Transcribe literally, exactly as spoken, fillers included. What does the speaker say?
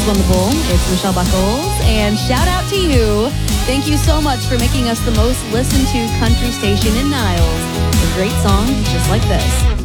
on the Bull. It's Michelle Buckles, and shout out to you. Thank you so much for making us the most listened to country station in Niles. A great song just like this.